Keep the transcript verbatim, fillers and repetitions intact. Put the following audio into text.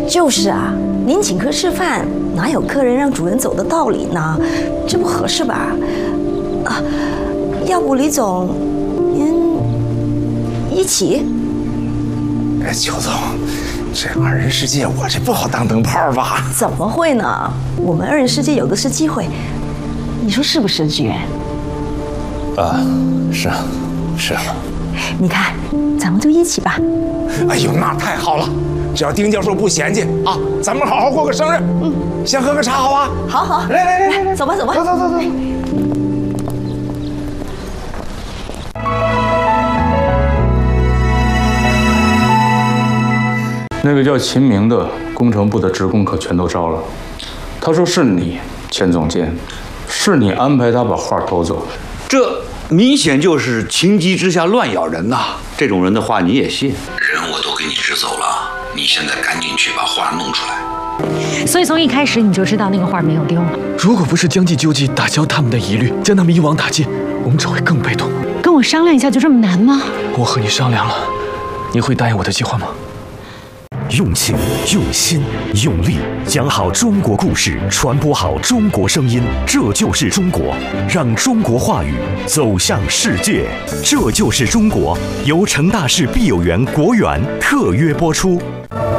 就是啊，您请客吃饭，哪有客人让主人走的道理呢？这不合适吧？啊，要不李总，您一起？ 哎，邱总，这二人世界我这不好当灯泡吧？ 怎么会呢？我们二人世界有的是机会，你说是不是，志远？ 啊，是啊，是啊。 你看，咱们就一起吧。 哎呦，那太好了！只要丁教授不嫌弃啊，咱们好好过个生日。嗯，先喝个茶，好吧？ 好好， 来来来来， 走吧走吧， 走走走走。 那个叫秦明的工程部的职工可全都招了。他说是你，钱总监，是你安排他把画偷走。 这明显就是情急之下乱咬人呐！这种人的话你也信？ 人我都给你支走了，你现在赶紧去把画弄出来。 所以从一开始你就知道那个画没有丢了。 如果不是将计就计，打消他们的疑虑，将他们一网打尽，我们只会更被动。 跟我商量一下就这么难吗？ 我和你商量了，你会答应我的计划吗？ 用情、用心、用力，讲好中国故事，传播好中国声音，这就是中国，让中国话语走向世界。这就是中国，由成大市碧有园国园特约播出。